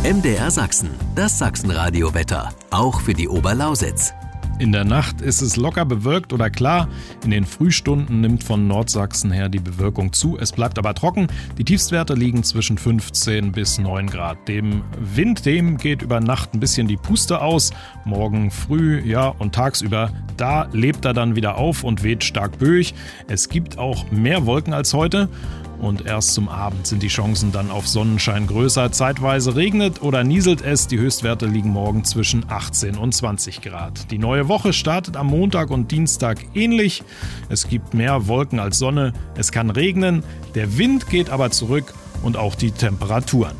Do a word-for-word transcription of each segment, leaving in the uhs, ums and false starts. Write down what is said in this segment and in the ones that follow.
M D R Sachsen, das Sachsenradio-Wetter, auch für die Oberlausitz. In der Nacht ist es locker bewölkt oder klar. In den Frühstunden nimmt von Nordsachsen her die Bewölkung zu. Es bleibt aber trocken. Die Tiefstwerte liegen zwischen fünfzehn bis neun Grad. Dem Wind, dem geht über Nacht ein bisschen die Puste aus. Morgen früh, ja, und tagsüber, da lebt er dann wieder auf und weht stark böig. Es gibt auch mehr Wolken als heute. Und erst zum Abend sind die Chancen dann auf Sonnenschein größer. Zeitweise regnet oder nieselt es. Die Höchstwerte liegen morgen zwischen achtzehn und zwanzig Grad. Die neue Woche startet am Montag und Dienstag ähnlich. Es gibt mehr Wolken als Sonne. Es kann regnen. Der Wind geht aber zurück und auch die Temperaturen.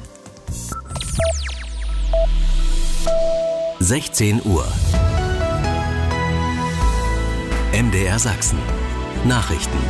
sechzehn Uhr. M D R Sachsen. Nachrichten.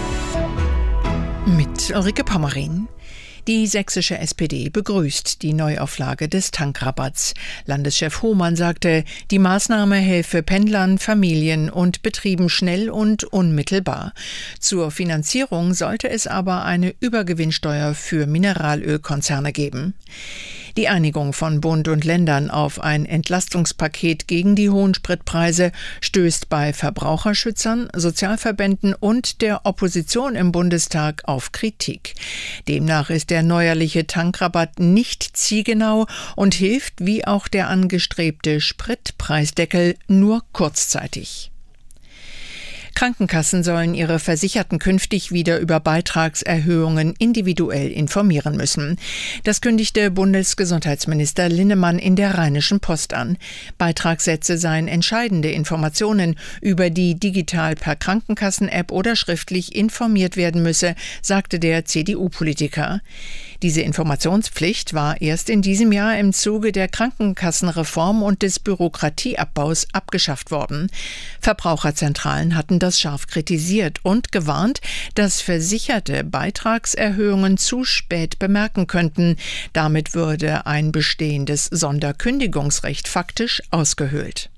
Mit Ulrike Pommerin. Die sächsische S P D begrüßt die Neuauflage des Tankrabatts. Landeschef Hohmann sagte, die Maßnahme helfe Pendlern, Familien und Betrieben schnell und unmittelbar. Zur Finanzierung sollte es aber eine Übergewinnsteuer für Mineralölkonzerne geben. Die Einigung von Bund und Ländern auf ein Entlastungspaket gegen die hohen Spritpreise stößt bei Verbraucherschützern, Sozialverbänden und der Opposition im Bundestag auf Kritik. Demnach ist der neuerliche Tankrabatt nicht zielgenau und hilft, wie auch der angestrebte Spritpreisdeckel, nur kurzzeitig. Krankenkassen sollen ihre Versicherten künftig wieder über Beitragserhöhungen individuell informieren müssen. Das kündigte Bundesgesundheitsminister Linnemann in der Rheinischen Post an. Beitragssätze seien entscheidende Informationen, über die digital per Krankenkassen-App oder schriftlich informiert werden müsse, sagte der C D U-Politiker. Diese Informationspflicht war erst in diesem Jahr im Zuge der Krankenkassenreform und des Bürokratieabbaus abgeschafft worden. Verbraucherzentralen hatten das scharf kritisiert und gewarnt, dass Versicherte Beitragserhöhungen zu spät bemerken könnten. Damit würde ein bestehendes Sonderkündigungsrecht faktisch ausgehöhlt.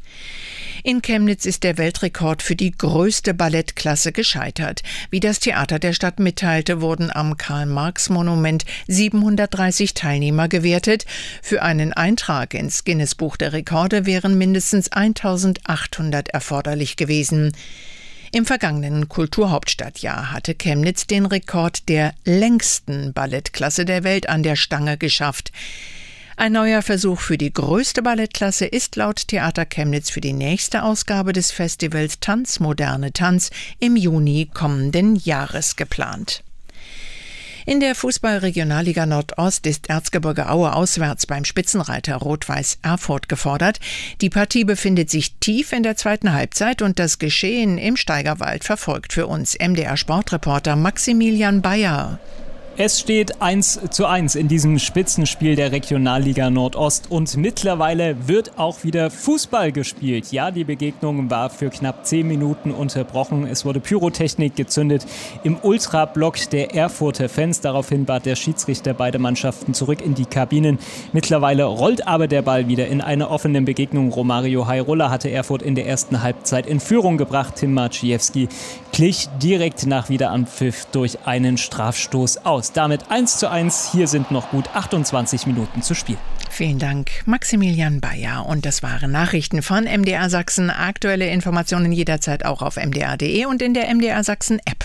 In Chemnitz ist der Weltrekord für die größte Ballettklasse gescheitert. Wie das Theater der Stadt mitteilte, wurden am Karl-Marx-Monument siebenhundertdreißig Teilnehmer gewertet. Für einen Eintrag ins Guinness-Buch der Rekorde wären mindestens eintausendachthundert erforderlich gewesen. Im vergangenen Kulturhauptstadtjahr hatte Chemnitz den Rekord der längsten Ballettklasse der Welt an der Stange geschafft. Ein neuer Versuch für die größte Ballettklasse ist laut Theater Chemnitz für die nächste Ausgabe des Festivals Tanz Moderne Tanz im Juni kommenden Jahres geplant. In der Fußball-Regionalliga Nordost ist Erzgebirge Aue auswärts beim Spitzenreiter Rot-Weiß Erfurt gefordert. Die Partie befindet sich tief in der zweiten Halbzeit und das Geschehen im Steigerwald verfolgt für uns M D R-Sportreporter Maximilian Bayer. Es steht eins zu eins in diesem Spitzenspiel der Regionalliga Nordost und mittlerweile wird auch wieder Fußball gespielt. Ja, die Begegnung war für knapp zehn Minuten unterbrochen. Es wurde Pyrotechnik gezündet im Ultrablock der Erfurter Fans. Daraufhin bat der Schiedsrichter beide Mannschaften zurück in die Kabinen. Mittlerweile rollt aber der Ball wieder in einer offenen Begegnung. Romario Hairola hatte Erfurt in der ersten Halbzeit in Führung gebracht. Tim Maciejewski glich direkt nach Wiederanpfiff durch einen Strafstoß aus. Damit eins zu eins. Hier sind noch gut achtundzwanzig Minuten zu spielen. Vielen Dank, Maximilian Bayer. Und das waren Nachrichten von M D R Sachsen. Aktuelle Informationen jederzeit auch auf m d r punkt d e und in der M D R Sachsen App.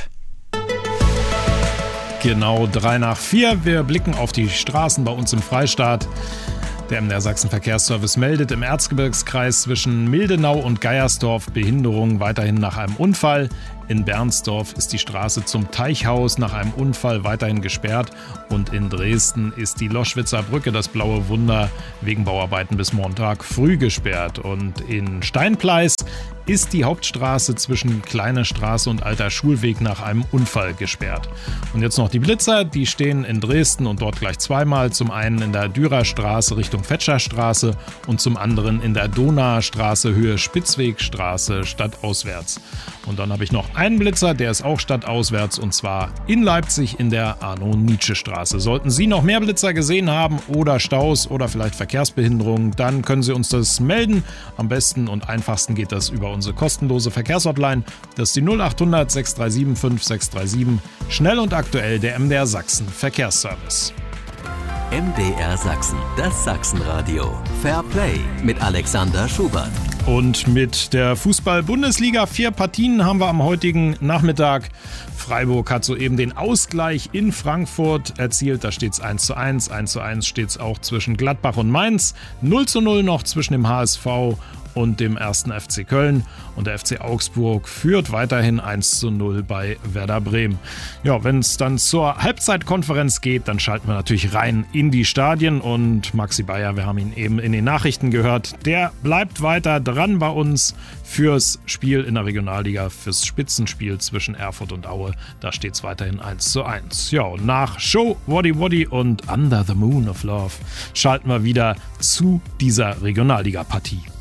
Genau drei nach vier. Wir blicken auf die Straßen bei uns im Freistaat. Der M D R Sachsen Verkehrsservice meldet im Erzgebirgskreis zwischen Mildenau und Geiersdorf Behinderung weiterhin nach einem Unfall. In Bernsdorf ist die Straße zum Teichhaus nach einem Unfall weiterhin gesperrt und in Dresden ist die Loschwitzer Brücke, das blaue Wunder, wegen Bauarbeiten bis Montag früh gesperrt. Und in Steinpleis ist die Hauptstraße zwischen Kleine Straße und Alter Schulweg nach einem Unfall gesperrt. Und jetzt noch die Blitzer, die stehen in Dresden und dort gleich zweimal. Zum einen in der Dürerstraße Richtung Fetscherstraße und zum anderen in der Donauer Straße Höhe Spitzwegstraße stadtauswärts. Und dann habe ich noch einen Blitzer, der ist auch stadtauswärts und zwar in Leipzig in der Arno-Nietzsche-Straße. Sollten Sie noch mehr Blitzer gesehen haben oder Staus oder vielleicht Verkehrsbehinderungen, dann können Sie uns das melden. Am besten und einfachsten geht das über unsere kostenlose Verkehrshotline. Das ist die null achthundert sechs drei sieben fünf sechs drei sieben. Schnell und aktuell der M D R Sachsen Verkehrsservice. M D R Sachsen, das Sachsenradio. Fair Play mit Alexander Schubert. Und mit der Fußball-Bundesliga vier Partien haben wir am heutigen Nachmittag. Freiburg hat soeben den Ausgleich in Frankfurt erzielt. Da steht es eins zu eins. eins zu eins steht es auch zwischen Gladbach und Mainz. null zu null noch zwischen dem H S V und dem ersten F C Köln. Und der F C Augsburg führt weiterhin eins zu null bei Werder Bremen. Ja, wenn es dann zur Halbzeitkonferenz geht, dann schalten wir natürlich rein in die Stadien. Und Maxi Bayer, wir haben ihn eben in den Nachrichten gehört, der bleibt weiter dran bei uns fürs Spiel in der Regionalliga, fürs Spitzenspiel zwischen Erfurt und Aue. Da steht es weiterhin eins zu eins. Ja, und nach Show, Woddy Woddy und Under the Moon of Love schalten wir wieder zu dieser Regionalliga-Partie.